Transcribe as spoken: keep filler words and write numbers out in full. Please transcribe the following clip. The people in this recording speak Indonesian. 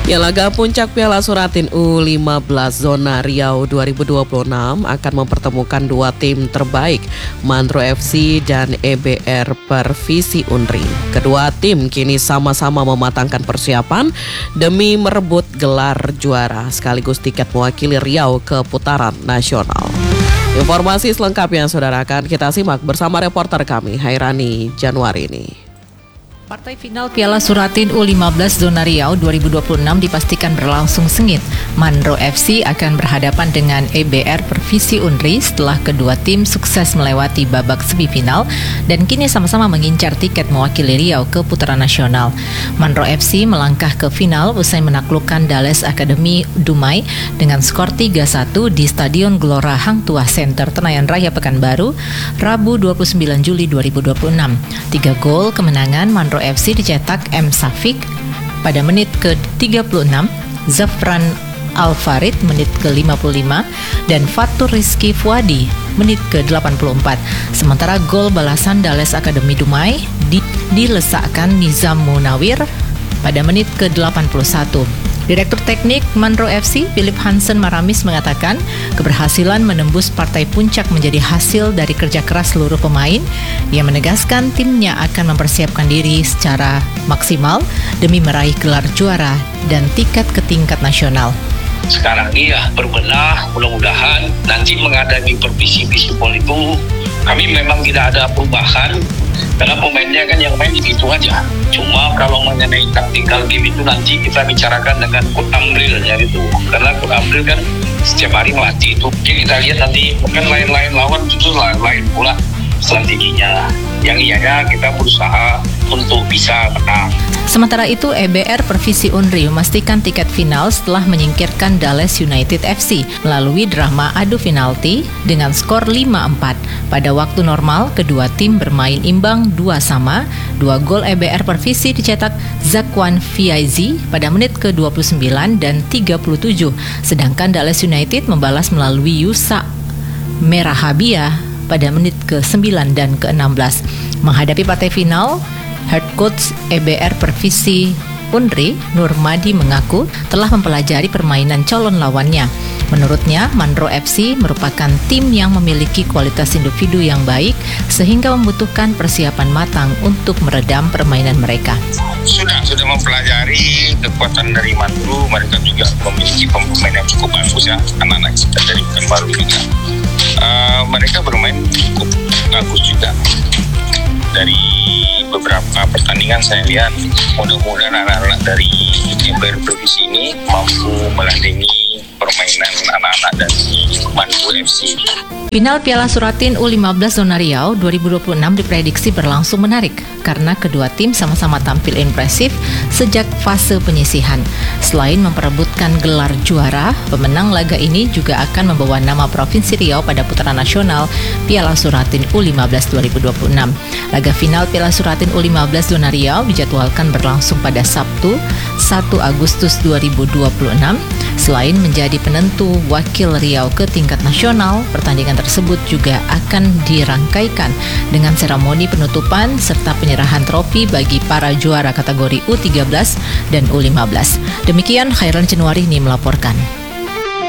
Ya, laga puncak Piala Suratin U lima belas Zona Riau dua ribu dua puluh enam akan mempertemukan dua tim terbaik, Mandro F C dan E B R Perfisi Unri. Kedua tim kini sama-sama mematangkan persiapan demi merebut gelar juara sekaligus tiket mewakili Riau ke putaran nasional. Informasi selengkapnya saudara akan kita simak bersama reporter kami Hairani Januari ini. Partai final Piala Suratin U lima belas Zona Riau dua ribu dua puluh enam dipastikan berlangsung sengit. Mandro F C akan berhadapan dengan E B R Perfisi Unri setelah kedua tim sukses melewati babak semifinal dan kini sama-sama mengincar tiket mewakili Riau ke putaran nasional. Mandro F C melangkah ke final usai menaklukkan Dales Academy Dumai dengan skor tiga satu di Stadion Gelora Hang Tuah Center Tenayan Raya Pekanbaru, Rabu dua puluh sembilan Juli dua ribu dua puluh enam. Tiga gol kemenangan Mandro F C dicetak M. Safik pada menit ke tiga puluh enam, Zafran Al-Farid menit ke lima puluh lima, dan Fatur Rizky Fuadi menit ke delapan puluh empat. Sementara gol balasan Dales Academy Dumai di, dilesakkan Nizam Munawir pada menit ke delapan puluh satu. Direktur Teknik Mandro F C, Philip Hansen Maramis mengatakan keberhasilan menembus partai puncak menjadi hasil dari kerja keras seluruh pemain. Ia menegaskan timnya akan mempersiapkan diri secara maksimal demi meraih gelar juara dan tiket ke tingkat nasional. Sekarang ini ya berbenah, mudah-mudahan nanti menghadapi Perfisi Pol itu kami memang tidak ada perubahan karena pemainnya kan yang main itu aja. Cuma kalau mengenai taktikal game itu nanti kita bicarakan dengan Coach Amrilnya itu, karena Coach Amril kan setiap hari melatih itu. Jadi kita lihat nanti mungkin lain-lain lawan itu lain pula strateginya. Yang ianya kita berusaha untuk bisa menang. Sementara itu E B R Perfisi Unri memastikan tiket final setelah menyingkirkan Dales United F C melalui drama adu penalti dengan skor lima empat. Pada waktu normal, kedua tim bermain imbang dua sama. Dua gol E B R Perfisi dicetak Zakwan Fiaizi pada menit ke dua puluh sembilan dan tiga puluh tujuh. Sedangkan Dales United membalas melalui Yusa Merahabia pada menit ke sembilan dan ke enam belas. Menghadapi partai final, head coach E B R Perfisi Unri, Nurmadi mengaku telah mempelajari permainan calon lawannya. Menurutnya, Mandro F C merupakan tim yang memiliki kualitas individu yang baik sehingga membutuhkan persiapan matang untuk meredam permainan mereka. Sudah, sudah mempelajari kekuatan dari Mandro, mereka juga memiliki pemain yang cukup bagus ya, anak-anak kita dari Pekanbaru juga. Uh, mereka bermain cukup bagus juga. Dari beberapa pertandingan saya lihat, mudah-mudahan anak-anak dari E B R Perfisi ini mampu melandeni permainan anak-anak dari Mandro F C. Final Piala Suratin U lima belas Zona Riau dua ribu dua puluh enam diprediksi berlangsung menarik karena kedua tim sama-sama tampil impresif sejak fase penyisihan. Selain memperebutkan gelar juara, pemenang laga ini juga akan membawa nama Provinsi Riau pada putaran nasional Piala Suratin U lima belas dua ribu dua puluh enam. Laga final Piala Suratin U lima belas Zona Riau dijadwalkan berlangsung pada Sabtu satu Agustus dua ribu dua puluh enam. Selain menjadi penentu wakil Riau ke tingkat nasional, pertandingan tersebut juga akan dirangkaikan dengan seremoni penutupan serta penyerahan trofi bagi para juara kategori U tiga belas dan U lima belas. Demikian Hairani Januari ini melaporkan.